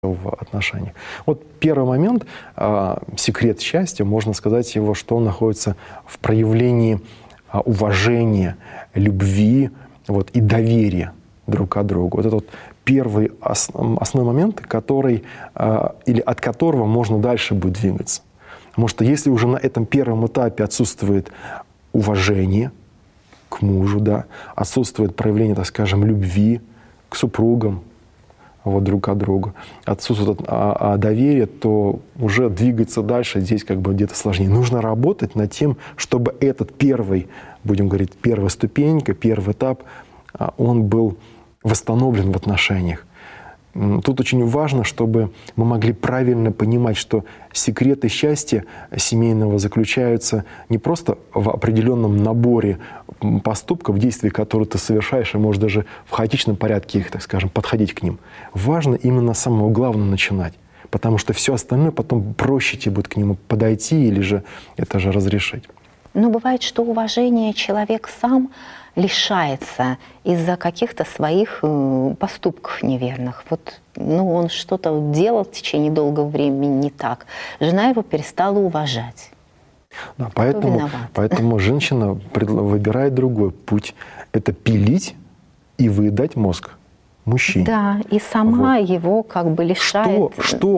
в отношениях. Вот первый момент, секрет счастья, можно сказать его, что он находится в проявлении уважения, любви и доверия друг к другу. Вот это вот первый основной момент, который, или от которого можно дальше будет двигаться. Потому что если уже на этом первом этапе отсутствует уважение к мужу, да, отсутствует проявление, так скажем, любви к супругам, друг от друга, отсутствует доверие, то уже двигаться дальше здесь где-то сложнее. Нужно работать над тем, чтобы этот первый, будем говорить, первая ступенька, первый этап, он был восстановлен в отношениях. Тут очень важно, чтобы мы могли правильно понимать, что секреты счастья семейного заключаются не просто в определенном наборе поступков, действий, которые ты совершаешь, и можешь даже в хаотичном порядке их, так скажем, подходить к ним. Важно именно с самого главного начинать, потому что все остальное потом проще тебе будет к нему подойти или же это же разрешить. Но бывает, что уважение человек сам лишается из-за каких-то своих поступков неверных. Он что-то делал в течение долгого времени не так. Жена его перестала уважать. Да, поэтому женщина выбирает другой путь. Это пилить и выедать мозг мужчине. Да, и сама его лишает.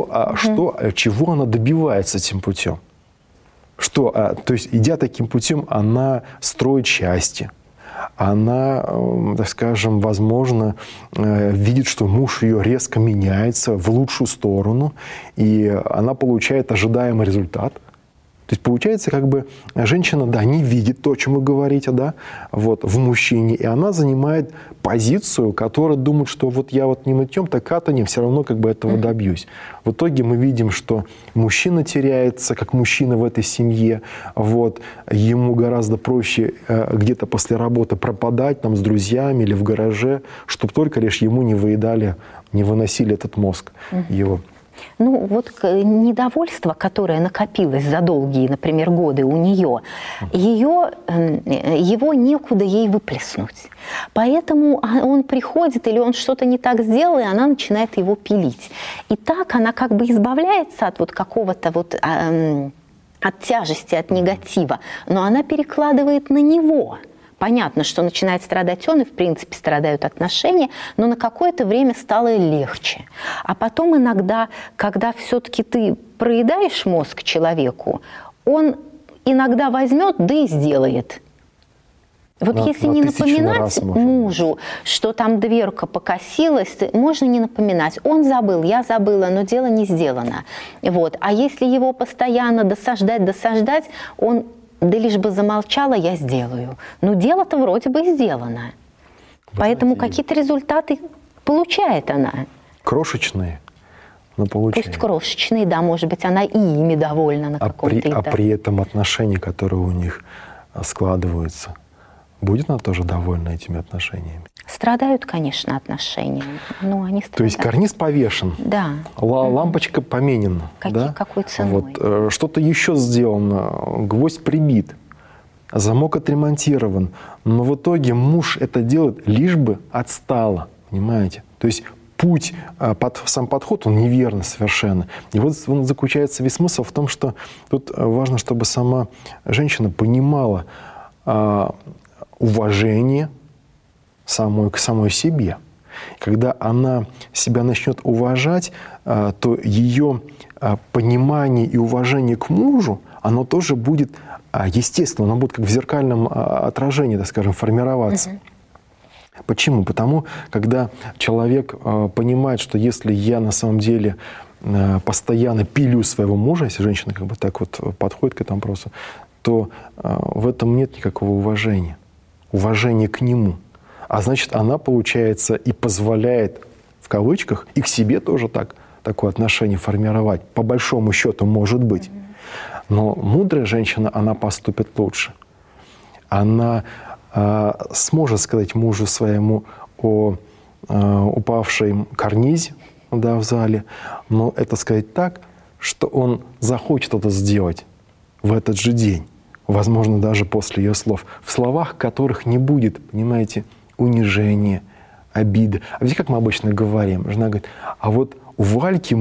Чего она добивается этим путем? То есть, идя таким путем, она строит счастье. Она, так скажем, возможно, видит, что муж ее резко меняется в лучшую сторону, и она получает ожидаемый результат. То есть получается, женщина, не видит то, о чем вы говорите, в мужчине, и она занимает позицию, которая думает, что я не мытьем, так катанем, все равно этого добьюсь. В итоге мы видим, что мужчина теряется, как мужчина в этой семье, ему гораздо проще где-то после работы пропадать с друзьями или в гараже, чтобы только лишь ему не выедали, не выносили этот мозг его. Недовольство, которое накопилось за долгие, например, годы у нее, его некуда ей выплеснуть. Поэтому он приходит, или он что-то не так сделал, и она начинает его пилить. И так она избавляется от какого-то от тяжести, от негатива, но она перекладывает на него. Понятно, что начинает страдать он, и в принципе страдают отношения, но на какое-то время стало легче. А потом иногда, когда все-таки ты проедаешь мозг человеку, он иногда возьмет, да и сделает. Если не напоминать мужу, что там дверка покосилась, можно не напоминать. Он забыл, я забыла, но дело не сделано. А если его постоянно досаждать, он... Да лишь бы замолчала, я сделаю. Но дело-то вроде бы сделано. Поэтому какие-то результаты получает она. Крошечные, но получает. Пусть крошечные, да, может быть, она и ими довольна на каком-то этапе. А при этом отношения, которые у них складываются, будет она тоже довольна этими отношениями? Страдают, конечно, отношения, но они страдают. То есть карниз повешен, да. Лампочка поменена. Какой ценой? Что-то еще сделано, гвоздь прибит, замок отремонтирован, но в итоге муж это делает лишь бы отстало, понимаете? То есть путь, сам подход, он неверный совершенно. И он заключается весь смысл в том, что тут важно, чтобы сама женщина понимала уважение к самой себе. Когда она себя начнет уважать, то ее понимание и уважение к мужу, оно тоже будет естественно, оно будет как в зеркальном отражении, так скажем, формироваться. Почему? Потому, когда человек понимает, что если я на самом деле постоянно пилю своего мужа, если женщина так подходит к этому вопросу, то в этом нет никакого уважения к нему. А значит, она, получается, и позволяет, в кавычках, и к себе тоже такое отношение формировать. По большому счету, может быть. Но мудрая женщина, она поступит лучше. Она сможет сказать мужу своему о упавшем карнизе в зале, но это сказать так, что он захочет это сделать в этот же день. Возможно, даже после ее слов. В словах которых не будет, понимаете, унижения, обиды. А ведь как мы обычно говорим? Жена говорит, а у Вальки